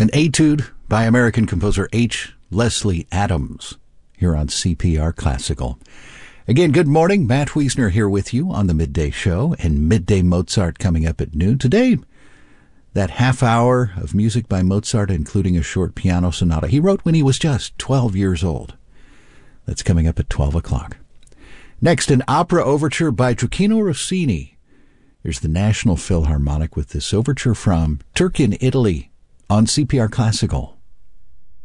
An etude by American composer H. Leslie Adams here on CPR Classical. Again, good morning. Matt Wiesner here with you on the Midday Show, and Midday Mozart coming up at noon. Today, that half hour of music by Mozart, including a short piano sonata he wrote when he was just 12 years old. That's coming up at 12 o'clock. Next, an opera overture by Gioachino Rossini. Here's the National Philharmonic with this overture from Turku in Italy on CPR Classical.